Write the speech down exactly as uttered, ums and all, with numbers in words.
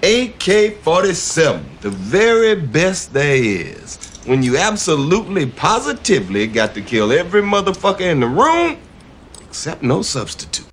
A K forty-seven, the very best there is. When you absolutely, positively got to kill every motherfucker in the room, except no substitute.